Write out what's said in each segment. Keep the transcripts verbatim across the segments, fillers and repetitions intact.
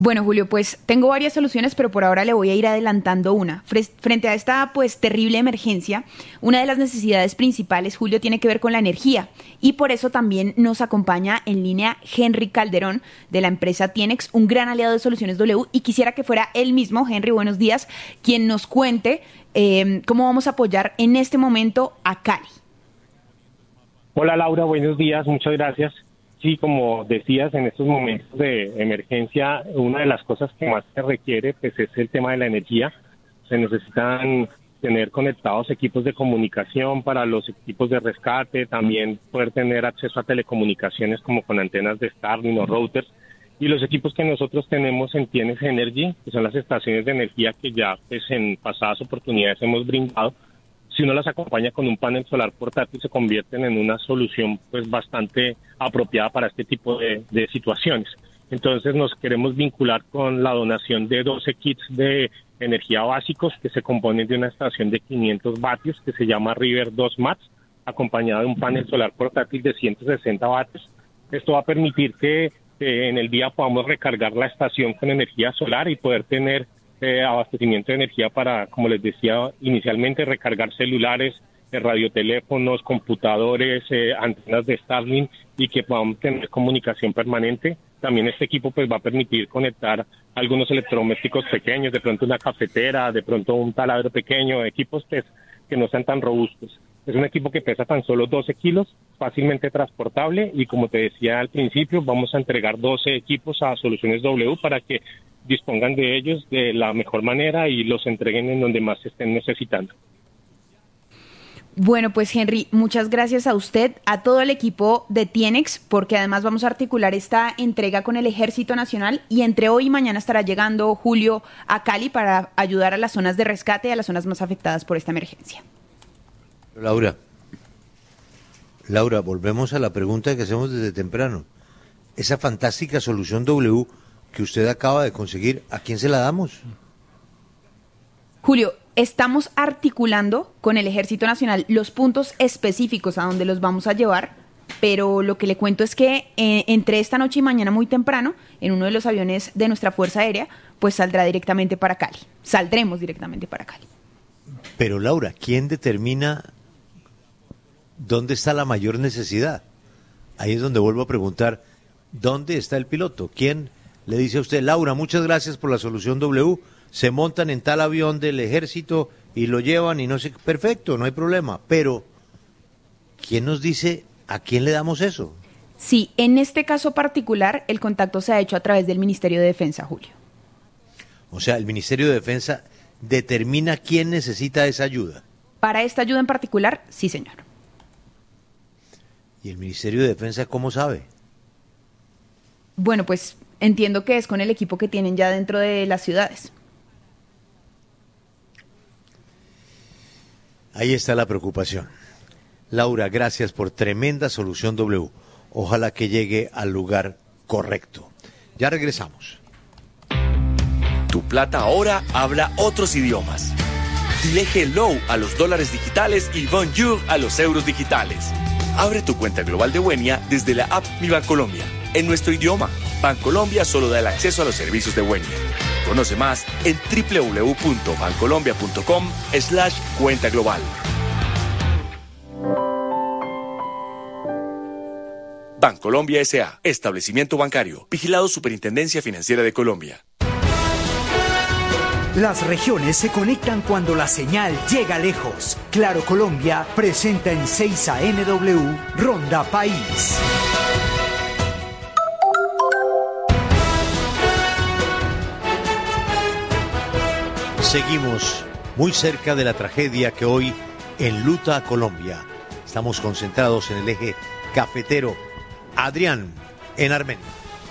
Bueno, Julio, pues tengo varias soluciones, pero por ahora le voy a ir adelantando una. Frente a esta pues terrible emergencia, una de las necesidades principales, Julio, tiene que ver con la energía, y por eso también nos acompaña en línea Henry Calderón de la empresa Tienex, un gran aliado de Soluciones W, y quisiera que fuera él mismo, Henry, buenos días, quien nos cuente eh, cómo vamos a apoyar en este momento a Cali. Hola Laura, buenos días, muchas gracias. Sí, como decías, en estos momentos de emergencia, una de las cosas que más se requiere pues, es el tema de la energía. Se necesitan tener conectados equipos de comunicación para los equipos de rescate, también poder tener acceso a telecomunicaciones como con antenas de Starlink o routers. Y los equipos que nosotros tenemos en Tienex Energy, que son las estaciones de energía que ya pues, en pasadas oportunidades hemos brindado, si uno las acompaña con un panel solar portátil, se convierten en una solución pues bastante apropiada para este tipo de, de situaciones. Entonces nos queremos vincular con la donación de doce kits de energía básicos que se componen de una estación de quinientos vatios que se llama River dos Mats, acompañada de un panel solar portátil de ciento sesenta vatios. Esto va a permitir que eh, en el día podamos recargar la estación con energía solar y poder tener Eh, abastecimiento de energía para, como les decía inicialmente, recargar celulares, eh, radioteléfonos, computadores, eh, antenas de Starlink y que podamos tener comunicación permanente. También este equipo pues va a permitir conectar algunos electrodomésticos pequeños, de pronto una cafetera, de pronto un taladro pequeño, equipos pues, que no sean tan robustos. Es un equipo que pesa tan solo doce kilos, fácilmente transportable y como te decía al principio, vamos a entregar doce equipos a Soluciones W para que dispongan de ellos de la mejor manera y los entreguen en donde más se estén necesitando. Bueno, pues Henry, muchas gracias a usted, a todo el equipo de Tienex, porque además vamos a articular esta entrega con el Ejército Nacional y entre hoy y mañana estará llegando Julio a Cali para ayudar a las zonas de rescate y a las zonas más afectadas por esta emergencia. Laura, Laura, volvemos a la pregunta que hacemos desde temprano. Esa fantástica Solución W que usted acaba de conseguir, ¿a quién se la damos? Julio, estamos articulando con el Ejército Nacional los puntos específicos a donde los vamos a llevar, pero lo que le cuento es que eh, entre esta noche y mañana muy temprano, en uno de los aviones de nuestra Fuerza Aérea, pues saldrá directamente para Cali. Saldremos directamente para Cali. Pero Laura, ¿quién determina dónde está la mayor necesidad? Ahí es donde vuelvo a preguntar, ¿dónde está el piloto? ¿Quién le dice a usted, Laura, muchas gracias por la Solución W, se montan en tal avión del ejército y lo llevan y no sé, perfecto, no hay problema, pero ¿quién nos dice a quién le damos eso? Sí, en este caso particular, el contacto se ha hecho a través del Ministerio de Defensa, Julio. O sea, el Ministerio de Defensa determina quién necesita esa ayuda. Para esta ayuda en particular, sí, señor. ¿Y el Ministerio de Defensa cómo sabe? Bueno, pues entiendo que es con el equipo que tienen ya dentro de las ciudades. Ahí está la preocupación. Laura, gracias por tremenda Solución W. Ojalá que llegue al lugar correcto. Ya regresamos. Tu plata ahora habla otros idiomas. Dile hello a los dólares digitales y bonjour a los euros digitales. Abre tu cuenta global de Buenia desde la app Mi Bancolombia, en nuestro idioma. Bancolombia solo da el acceso a los servicios de Buenia. Conoce más en doble u doble u doble u punto bancolombia punto com slash cuenta global. Bancolombia S A, establecimiento bancario, vigilado Superintendencia Financiera de Colombia. Las regiones se conectan cuando la señal llega lejos. Claro Colombia presenta en seis A M W Ronda País. Seguimos muy cerca de la tragedia que hoy enluta a Colombia. Estamos concentrados en el eje cafetero. Adrián, en Armenia.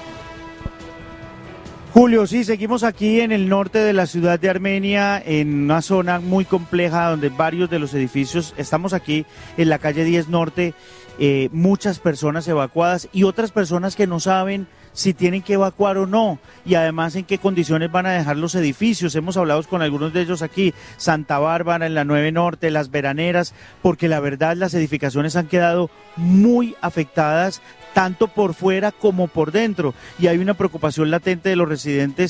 Julio, sí, seguimos aquí en el norte de la ciudad de Armenia, en una zona muy compleja donde varios de los edificios, estamos aquí en la calle diez Norte, eh, muchas personas evacuadas y otras personas que no saben si tienen que evacuar o no, y además en qué condiciones van a dejar los edificios. Hemos hablado con algunos de ellos aquí, Santa Bárbara, en la nueve Norte, Las Veraneras, porque la verdad las edificaciones han quedado muy afectadas tanto por fuera como por dentro, y hay una preocupación latente de los residentes